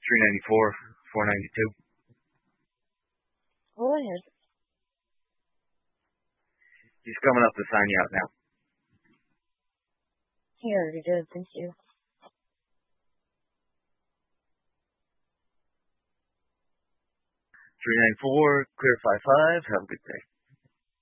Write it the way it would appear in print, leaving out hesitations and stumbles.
394, 492. Go ahead. He's coming up to sign you out now. He already did. Thank you. 394, clear 55. Have a good day.